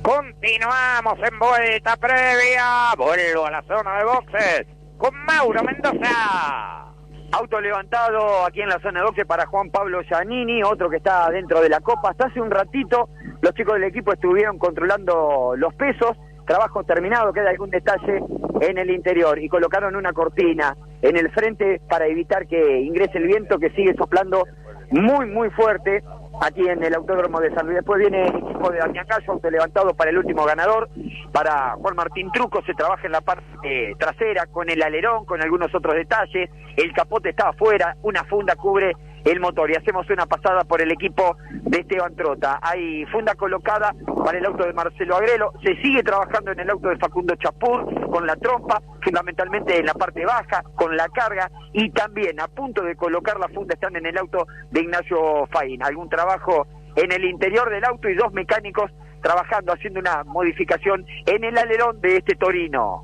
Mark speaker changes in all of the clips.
Speaker 1: Continuamos en vuelta previa. Vuelvo a la zona de boxes con Mauro Mendoza.
Speaker 2: Auto levantado aquí en la zona de boxes para Juan Pablo Giannini, otro que está dentro de la copa. Hasta hace un ratito los chicos del equipo estuvieron controlando los pesos. Trabajo terminado, queda algún detalle en el interior y colocaron una cortina en el frente para evitar que ingrese el viento que sigue soplando muy fuerte aquí en el Autódromo de San Luis. Después viene el equipo de Damián Gallo, auto levantado para el último ganador, para Juan Martín Truco. Se trabaja en la parte trasera con el alerón, con algunos otros detalles. El capote está afuera, una funda cubre el motor y hacemos una pasada por el equipo de Esteban Trota. Hay funda colocada para el auto de Marcelo Agrelo. Se sigue trabajando en el auto de Facundo Chapur con la trompa, fundamentalmente en la parte baja, con la carga, y también a punto de colocar la funda están en el auto de Ignacio Faín. Algún trabajo en el interior del auto y dos mecánicos trabajando, haciendo una modificación en el alerón de este Torino.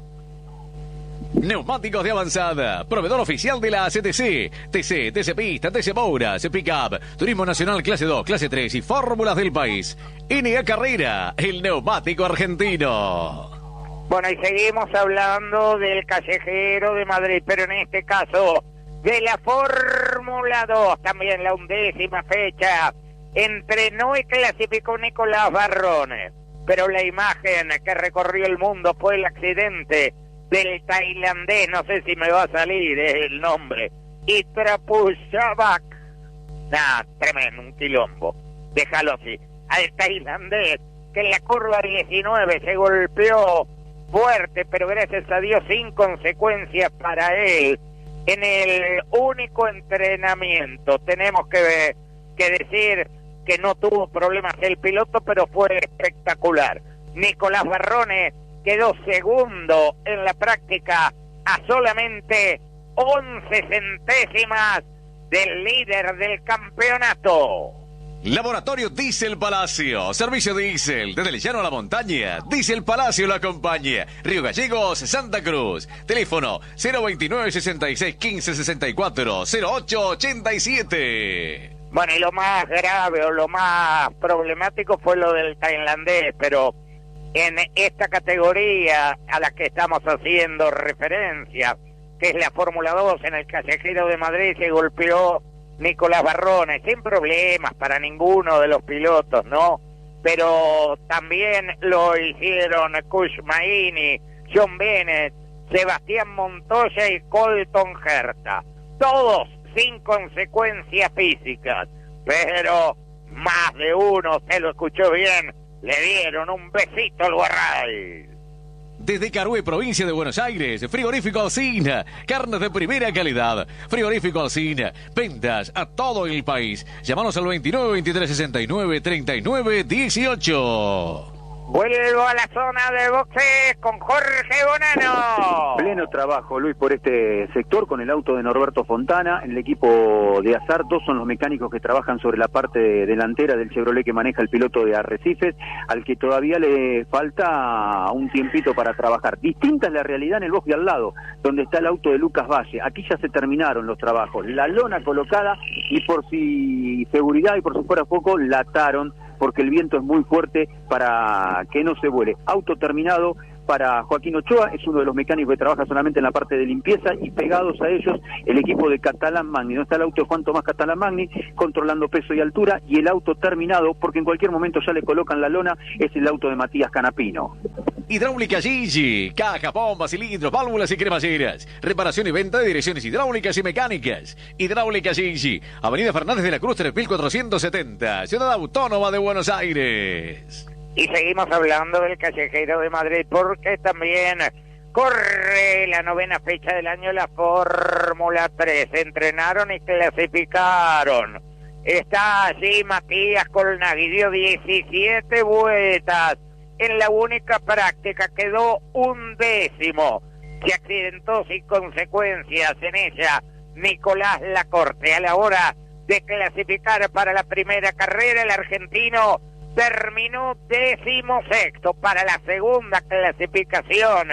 Speaker 3: Neumáticos de avanzada, proveedor oficial de la CTC, TC Pista, TC Mouras, Pickup, Turismo Nacional Clase 2, Clase 3 y Fórmulas del país. NA Carrera, el neumático argentino.
Speaker 1: Bueno, y seguimos hablando del Callejero de Madrid, pero en este caso de la Fórmula 2, también la 11ª fecha. Entrenó y clasificó Nicolás Barrone, pero la imagen que recorrió el mundo fue el accidente del tailandés, no sé si me va a salir el nombre, Itrapushavak. Tremendo, un quilombo, déjalo así. Al tailandés que en la curva 19 se golpeó fuerte, pero gracias a Dios sin consecuencias para él. En el único entrenamiento tenemos que decir que no tuvo problemas el piloto, pero fue espectacular. Nicolás Barrone quedó segundo en la práctica a solamente 11 centésimas del líder del campeonato.
Speaker 3: Laboratorio Diesel Palacio, servicio diésel, desde el llano a la montaña, Diesel Palacio lo acompaña. Río Gallegos, Santa Cruz, teléfono 029 66 15 64 08 87.
Speaker 1: Bueno, y lo más grave o lo más problemático fue lo del tailandés, pero en esta categoría a la que estamos haciendo referencia, que es la Fórmula 2, en el Callejero de Madrid se golpeó Nicolás Barrone, sin problemas para ninguno de los pilotos, ¿no? Pero también lo hicieron Kush Maini, John Bennett, Sebastián Montoya y Colton Herta. Todos sin consecuencias físicas, pero más de uno, se lo escuchó bien, le dieron un besito al Guarray.
Speaker 3: Desde Carué, provincia de Buenos Aires, Frigorífico Alsina, carnes de primera calidad. Frigorífico Alsina, ventas a todo el país. Llámanos al 29 23 69 39 18.
Speaker 1: Vuelvo a la zona de boxes con Jorge Bonano.
Speaker 2: Pleno trabajo, Luis, por este sector con el auto de Norberto Fontana. En el equipo de Azar, dos son los mecánicos que trabajan sobre la parte delantera del Chevrolet que maneja el piloto de Arrecifes, al que todavía le falta un tiempito para trabajar. Distinta es la realidad en el bosque al lado, donde está el auto de Lucas Valle. Aquí ya se terminaron los trabajos. La lona colocada y por si seguridad y por si fuera poco, la ataron, porque el viento es muy fuerte para que no se vuele. Auto terminado para Joaquín Ochoa, es uno de los mecánicos que trabaja solamente en la parte de limpieza, y pegados a ellos el equipo de Catalán Magni. No está el auto de Juan Tomás Catalán Magni, controlando peso y altura, y el auto terminado, porque en cualquier momento ya le colocan la lona, es el auto de Matías Canapino.
Speaker 3: Hidráulica Gigi, cajas, bombas, cilindros, válvulas y cremalleras. Reparación y venta de direcciones hidráulicas y mecánicas. Hidráulica Gigi, Avenida Fernández de la Cruz 3470, Ciudad Autónoma de Buenos Aires.
Speaker 1: Y seguimos hablando del Callejero de Madrid, porque también corre la 9ª fecha del año, la Fórmula 3. Entrenaron y clasificaron. Está allí Matías Colnaghi, dio 17 vueltas. En la única práctica quedó 11º. Se accidentó sin consecuencias en ella Nicolás Lacorte. A la hora de clasificar para la primera carrera, el argentino terminó 16º. Para la segunda clasificación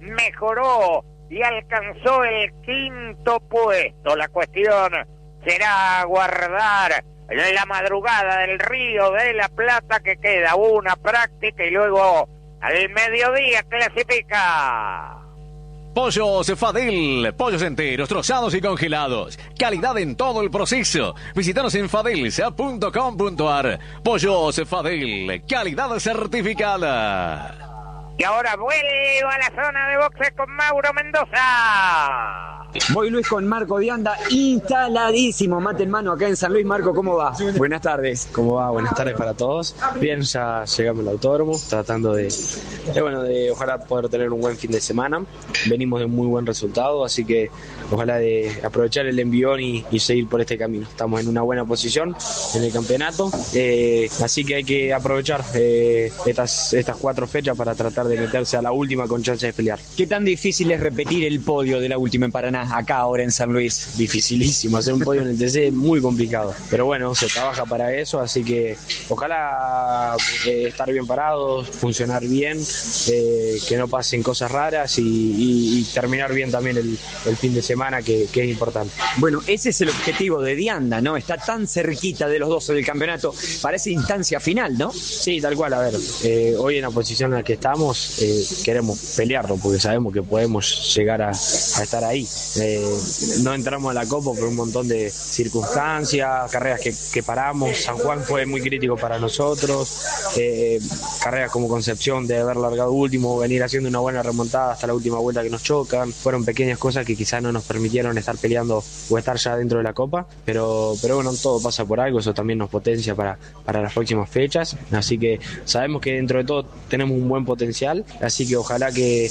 Speaker 1: mejoró y alcanzó el 5º puesto. La cuestión será aguardar en la madrugada del Río de la Plata, que queda una práctica y luego al mediodía clasifica.
Speaker 3: Pollos Fadel, pollos enteros, trozados y congelados. Calidad en todo el proceso. Visítanos en fadelsa.com.ar. Pollos Fadel, calidad certificada.
Speaker 1: Y ahora vuelvo a la zona de boxes con Mauro Mendoza.
Speaker 4: Voy Luis con Marco Dianda, instaladísimo, mate en mano acá en San Luis. Marco, ¿cómo va? Buenas tardes.
Speaker 5: ¿Cómo va? Buenas tardes para todos. Bien, ya llegamos al autódromo, tratando de ojalá poder tener un buen fin de semana. Venimos de muy buen resultado, así que ojalá de aprovechar el envión y seguir por este camino. Estamos en una buena posición en el campeonato, así que hay que aprovechar estas 4 fechas para tratar de meterse a la última con chance de pelear.
Speaker 4: ¿Qué tan difícil es repetir el podio de la última en Paraná, acá ahora en San Luis?
Speaker 5: Dificilísimo, hacer un podio en el TC es muy complicado, pero bueno, se trabaja para eso, así que ojalá estar bien parados, funcionar bien, que no pasen cosas raras y terminar bien también el fin de semana, que es importante.
Speaker 4: Bueno, ese es el objetivo de Dianda, ¿no? Está tan cerquita de los 12 del campeonato para esa instancia final, ¿no?
Speaker 5: Sí, tal cual, a ver, hoy en la posición en la que estamos queremos pelearlo porque sabemos que podemos llegar a estar ahí. No entramos a la Copa por un montón de circunstancias, carreras que paramos. San Juan fue muy crítico para nosotros, carreras como Concepción de haber largado último, venir haciendo una buena remontada hasta la última vuelta que nos chocan, fueron pequeñas cosas que quizás no nos permitieron estar peleando o estar ya dentro de la Copa, pero bueno, todo pasa por algo, eso también nos potencia para las próximas fechas, así que sabemos que dentro de todo tenemos un buen potencial, así que ojalá que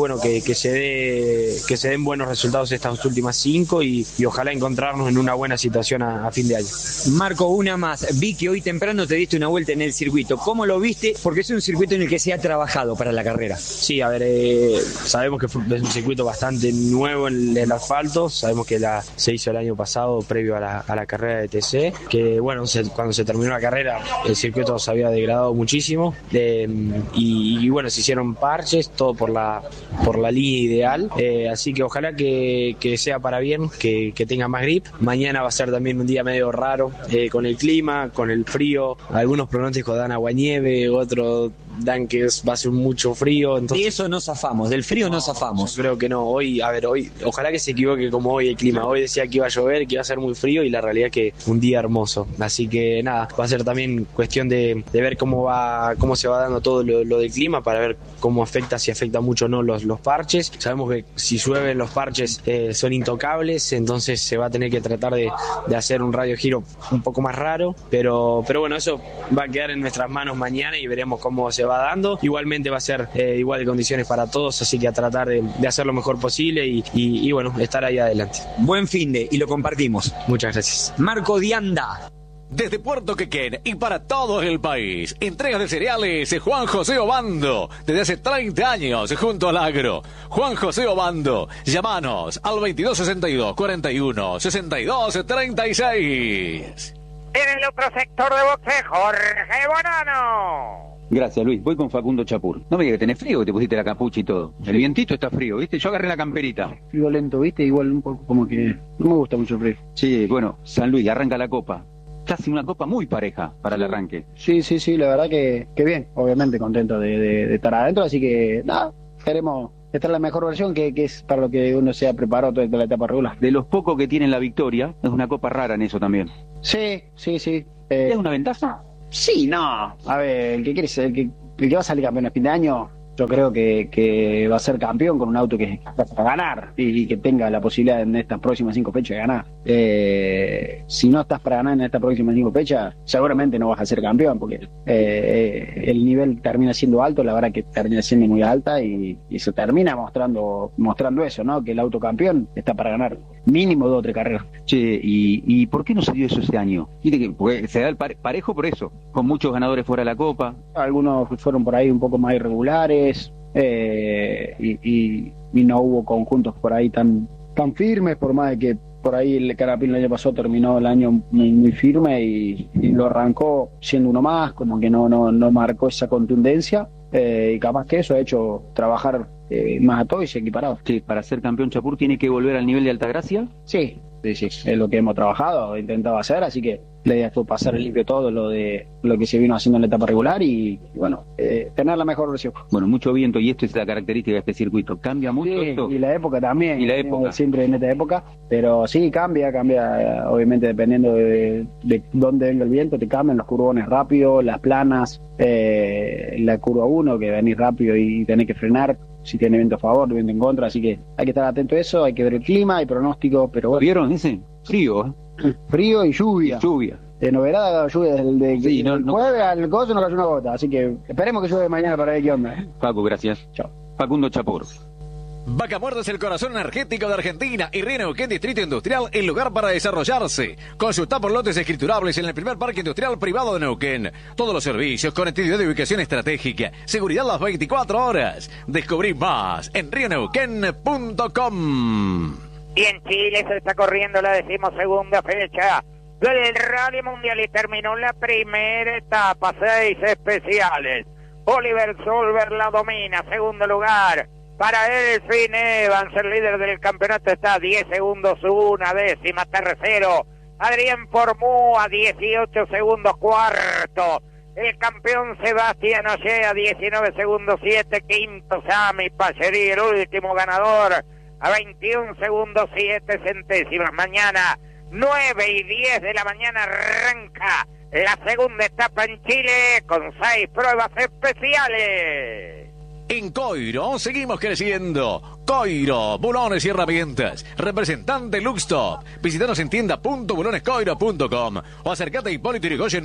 Speaker 5: se den buenos resultados estas últimas 5 y ojalá encontrarnos en una buena situación a fin de año.
Speaker 4: Marco, una más. Vi que hoy temprano te diste una vuelta en el circuito. ¿Cómo lo viste? Porque es un circuito en el que se ha trabajado para la carrera.
Speaker 5: Sí, a ver, sabemos que es un circuito bastante nuevo en el asfalto, sabemos que se hizo el año pasado previo a la carrera de TC, que bueno, cuando se terminó la carrera el circuito se había degradado muchísimo y bueno, se hicieron parches, todo por la línea ideal, así que ojalá que sea para bien, que tenga más grip. Mañana va a ser también un día medio raro, con el clima, con el frío, algunos pronósticos dan aguanieve, otros dan que va a ser mucho frío. Entonces,
Speaker 4: y eso no zafamos, del frío no zafamos.
Speaker 5: Yo creo que no, hoy, ojalá que se equivoque como hoy el clima. Hoy decía que iba a llover, que iba a ser muy frío y la realidad es que un día hermoso. Así que nada, va a ser también cuestión de ver cómo se va dando todo lo del clima para ver cómo afecta, si afecta mucho o no los parches. Sabemos que si llueven los parches son intocables, entonces se va a tener que tratar de hacer un radio giro un poco más raro, pero bueno, eso va a quedar en nuestras manos mañana y veremos cómo se va dando. Igualmente va a ser igual de condiciones para todos, así que a tratar de hacer lo mejor posible y bueno, estar ahí adelante.
Speaker 4: Buen finde y lo compartimos.
Speaker 5: Muchas gracias.
Speaker 4: Marco Dianda.
Speaker 3: Desde Puerto Quequén y para todo el país, entregas de cereales Juan José Obando, desde hace 30 años junto al agro. Juan José Obando, llámanos al 2262 41 62 36.
Speaker 1: En el otro sector de boxe, Jorge Bonano.
Speaker 6: Gracias, Luis. Voy con Facundo Chapur. No me digas que tenés frío, que te pusiste la capucha y todo. El vientito está frío, ¿viste? Yo agarré la camperita.
Speaker 7: Frío lento, ¿viste? Igual un poco como que no me gusta mucho el frío.
Speaker 6: Sí, bueno, San Luis, arranca la copa. Casi una copa muy pareja para el arranque.
Speaker 7: Sí, la verdad que bien. Obviamente contento de estar adentro, así que nada, queremos estar en la mejor versión que es para lo que uno se ha preparado toda la etapa regular.
Speaker 6: De los pocos que tienen la victoria, es una copa rara en eso también.
Speaker 7: Sí.
Speaker 6: ¿Es una ventaja?
Speaker 7: Sí, no. A ver, el que va a salir campeón a fin de año, yo creo que va a ser campeón con un auto que está para ganar y que tenga la posibilidad en estas próximas 5 fechas de ganar. Si no estás para ganar en estas próximas 5 fechas, seguramente no vas a ser campeón, porque el nivel termina siendo alto, la verdad que termina siendo muy alta y se termina mostrando eso, ¿no? Que el auto campeón está para ganar mínimo 2 o 3 carreras.
Speaker 6: Che, ¿y por qué no se dio eso este año? Porque se da el parejo por eso, con muchos ganadores fuera de la Copa.
Speaker 7: Algunos fueron por ahí un poco más irregulares, y no hubo conjuntos por ahí tan firmes, por más de que por ahí el Carapín el año pasado terminó el año muy firme y lo arrancó siendo uno más, como que no marcó esa contundencia, y capaz que eso ha hecho trabajar más a todos y se equiparado.
Speaker 6: Sí, para ser campeón Chapur tiene que volver al nivel de Altagracia.
Speaker 7: Sí, es lo que hemos trabajado, intentado hacer, así que La idea fue pasar limpio todo lo que se vino haciendo en la etapa regular y bueno, tener la mejor versión.
Speaker 6: Bueno, mucho viento y esto es la característica de este circuito. ¿Cambia mucho esto?
Speaker 7: Y la época también.
Speaker 6: Y la época.
Speaker 7: Siempre en esta época. Pero sí, cambia, obviamente dependiendo de dónde venga el viento, te cambian los curvones rápido, las planas, la curva 1 que venís rápido y tenés que frenar si tiene viento a favor, viento en contra, así que hay que estar atento a eso, hay que ver el clima, hay pronóstico, pero bueno.
Speaker 6: ¿Vieron ese? Frío,
Speaker 7: Frío y lluvia.
Speaker 6: Lluvia.
Speaker 7: De novedad, lluvia desde
Speaker 6: Sí,
Speaker 7: el jueves al coso no cayó una gota, así que esperemos que llueve mañana para ver qué onda.
Speaker 6: Facu, gracias.
Speaker 7: Chao.
Speaker 6: Facundo Chapur.
Speaker 3: Vaca Muerta es el corazón energético de Argentina y Río Neuquén Distrito Industrial, el lugar para desarrollarse. Consulta por lotes escriturables en el primer parque industrial privado de Neuquén. Todos los servicios, conectividad de ubicación estratégica, seguridad las 24 horas. Descubrí más en rioneuquén.com.
Speaker 1: Y en Chile se está corriendo la 12ª fecha del Rally Mundial y terminó la primera etapa, 6 especiales. Oliver Solver la domina, segundo lugar. Para Elfin Evans, el líder del campeonato, está a 10 segundos, 1/10, tercero. Adrián Formú a 18 segundos, cuarto. El campeón Sebastián Ollé a 19 segundos, 7, quinto. Sami Pacherí, el último ganador, a 21 segundos, 7 centésimas. Mañana, 9 y 10 de la mañana, arranca la segunda etapa en Chile con 6 pruebas especiales.
Speaker 3: En Coiro seguimos creciendo. Coiro, bulones y herramientas. Representante Luxtop. Visítanos en tienda.bulonescoiro.com o acércate a Hipólito Yrigoyen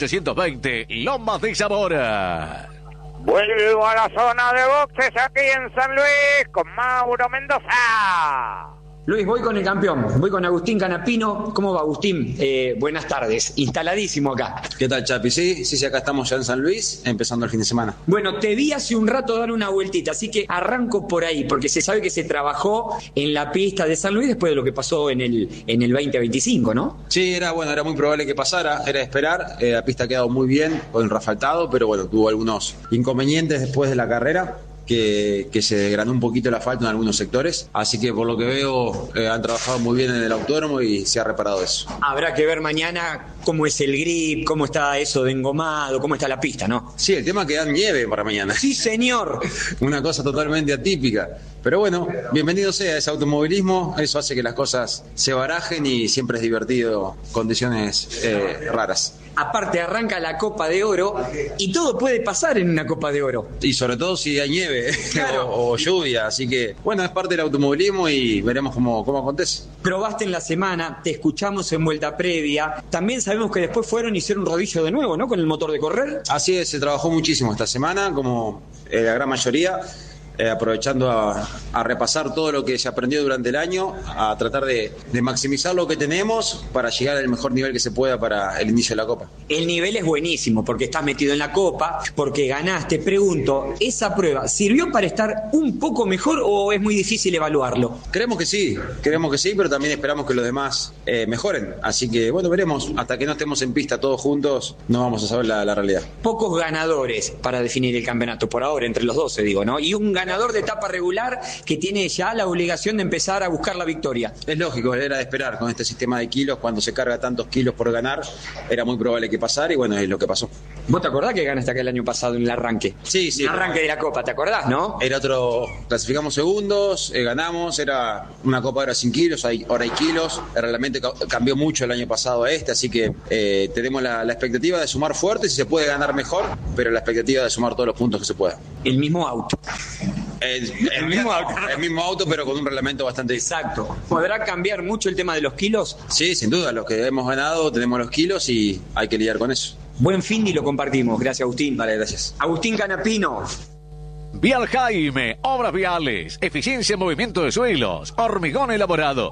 Speaker 3: 9820, Lomas de Zamora.
Speaker 1: Vuelvo a la zona de boxes aquí en San Luis con Mauro Mendoza.
Speaker 4: Luis, voy con el campeón, voy con Agustín Canapino. ¿Cómo va, Agustín? Buenas tardes, instaladísimo acá.
Speaker 8: ¿Qué tal, Chapi? Sí, acá estamos ya en San Luis, empezando el fin de semana.
Speaker 4: Bueno, te vi hace un rato dar una vueltita, así que arranco por ahí, porque se sabe que se trabajó en la pista de San Luis después de lo que pasó en el 2025, ¿no?
Speaker 8: Sí, era muy probable que pasara, era de esperar. La pista ha quedado muy bien con el asfaltado, pero bueno, tuvo algunos inconvenientes después de la carrera. Que se degradó un poquito el asfalto en algunos sectores, así que por lo que veo han trabajado muy bien en el autódromo y se ha reparado eso.
Speaker 4: Habrá que ver mañana cómo es el grip, cómo está eso de engomado, cómo está la pista, ¿no?
Speaker 8: Sí, el tema es que dan nieve para mañana.
Speaker 4: Sí, señor.
Speaker 8: Una cosa totalmente atípica. Pero bueno, bienvenido sea ese automovilismo, eso hace que las cosas se barajen y siempre es divertido, condiciones raras.
Speaker 4: Aparte arranca la Copa de Oro y todo puede pasar en una Copa de Oro.
Speaker 8: Y sobre todo si hay nieve, claro. o lluvia, así que bueno, es parte del automovilismo y veremos cómo acontece.
Speaker 4: Probaste en la semana, te escuchamos en vuelta previa, también sabemos que después fueron y hicieron un rodillo de nuevo, ¿no? Con el motor de correr.
Speaker 8: Así es, se trabajó muchísimo esta semana, como la gran mayoría. Aprovechando a repasar todo lo que se aprendió durante el año, a tratar de maximizar lo que tenemos para llegar al mejor nivel que se pueda para el inicio de la Copa.
Speaker 4: El nivel es buenísimo porque estás metido en la Copa, porque ganaste. Pregunto, ¿esa prueba sirvió para estar un poco mejor o es muy difícil evaluarlo?
Speaker 8: Creemos que sí, pero también esperamos que los demás mejoren. Así que bueno, veremos. Hasta que no estemos en pista todos juntos, no vamos a saber la realidad.
Speaker 4: Pocos ganadores para definir el campeonato por ahora, entre los 12, digo, ¿no? Y un ganador de etapa regular que tiene ya la obligación de empezar a buscar la victoria.
Speaker 8: Es lógico, era de esperar con este sistema de kilos, cuando se carga tantos kilos por ganar, era muy probable que pasara y bueno, es lo que pasó.
Speaker 4: ¿Vos te acordás que ganaste acá el año pasado en el arranque?
Speaker 8: Sí.
Speaker 4: El arranque de la Copa, ¿te acordás, no?
Speaker 8: Era otro, clasificamos segundos, ganamos, era una Copa ahora sin kilos, ahora hay kilos, realmente cambió mucho el año pasado a este, así que tenemos la expectativa de sumar fuerte, si se puede ganar mejor, pero la expectativa de sumar todos los puntos que se pueda.
Speaker 4: El mismo auto.
Speaker 8: El mismo auto, pero con un reglamento bastante
Speaker 4: exacto. ¿Podrá cambiar mucho el tema de los kilos?
Speaker 8: Sí, sin duda. Los que hemos ganado tenemos los kilos y hay que lidiar con eso.
Speaker 4: Buen fin y lo compartimos. Gracias, Agustín.
Speaker 8: Vale, gracias.
Speaker 3: Agustín Canapino. Vial Jaime, obras viales, eficiencia en movimiento de suelos, hormigón elaborado,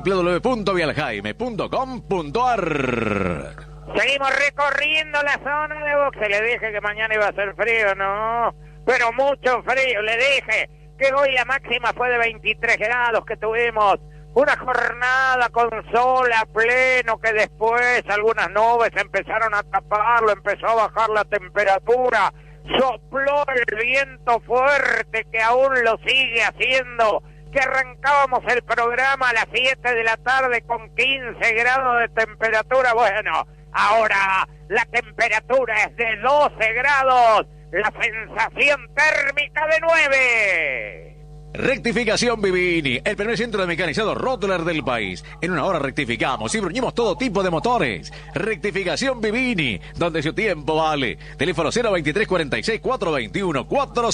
Speaker 3: www.vialjaime.com.ar.
Speaker 1: Seguimos recorriendo la zona de boxe. Le dije que mañana iba a ser frío, ¿no? Pero mucho frío. Le dije que hoy la máxima fue de 23 grados, que tuvimos una jornada con sol a pleno, que después algunas nubes empezaron a taparlo, empezó a bajar la temperatura, sopló el viento fuerte que aún lo sigue haciendo, que arrancábamos el programa a las 7 de la tarde con 15 grados de temperatura. Bueno, Ahora la temperatura es de 12 grados, la sensación térmica de 9.
Speaker 3: Rectificación Vivini, el primer centro de mecanizado Rottler del país. En una hora rectificamos y bruñimos todo tipo de motores. Rectificación Vivini, donde su tiempo vale. Teléfono 023 46 421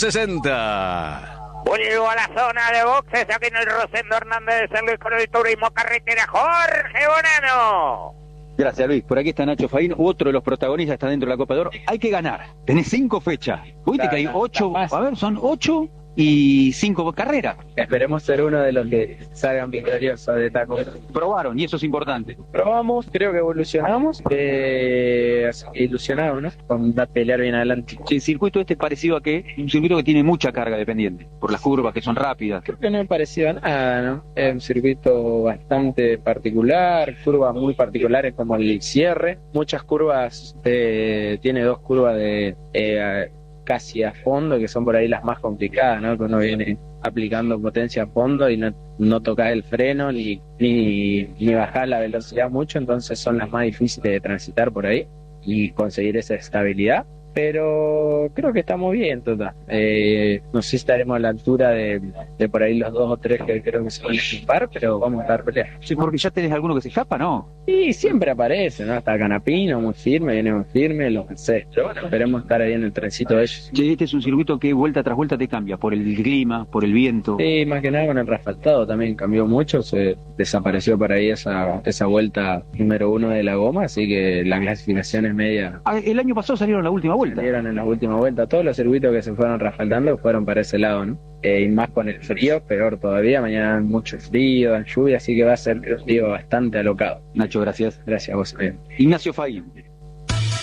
Speaker 3: 460.
Speaker 1: Vuelvo a la zona de boxes aquí en el Rosendo Hernández de San Luis con el Turismo Carretera. Jorge Bonano.
Speaker 6: Gracias, Luis. Por aquí está Nacho Faín, otro de los protagonistas está dentro de la Copa de Oro. Hay que ganar. Tenés 5 fechas. Viste que hay 8, a ver, son 8 y 5 carreras.
Speaker 9: Esperemos ser uno de los que salgan victoriosos de esta cosa.
Speaker 6: Probaron y eso es importante.
Speaker 9: Probamos, creo que evolucionamos, ilusionados, ¿no? Con pelear bien adelante.
Speaker 6: El circuito este es parecido a que un circuito que tiene mucha carga de pendiente, por las curvas que son rápidas.
Speaker 9: Creo que no es parecido a nada, ¿no? Es un circuito bastante particular, curvas muy particulares como el cierre, muchas curvas, tiene 2 curvas de casi a fondo, que son por ahí las más complicadas, ¿no? Que uno viene aplicando potencia a fondo y no tocas el freno ni bajar la velocidad mucho, entonces son las más difíciles de transitar por ahí y conseguir esa estabilidad. Pero creo que estamos bien, total. No sé si estaremos a la altura de por ahí los 2 o 3 que creo que se van a escapar, pero vamos a estar peleando.
Speaker 6: Sí, porque ya tenés alguno que se escapa, ¿no?
Speaker 9: Y siempre aparece, ¿no? Está Canapino, muy firme, viene muy firme, lo sé. Pero bueno, esperemos estar ahí en el trencito de ellos.
Speaker 6: Sí, este es un circuito que vuelta tras vuelta te cambia, por el clima, por el viento.
Speaker 9: Sí, más que nada con el asfaltado también cambió mucho, se desapareció por ahí esa vuelta número 1 de la goma, así que la clasificación es media.
Speaker 6: El año pasado salieron la última vuelta.
Speaker 9: Salieron en la última vuelta, todos los circuitos que se fueron rasfaldando fueron para ese lado, ¿no? Y más con el frío, peor todavía, mañana hay mucho frío, lluvia, así que va a ser un día bastante alocado.
Speaker 6: Nacho, gracias.
Speaker 9: Gracias a vos.
Speaker 6: Ignacio Faín.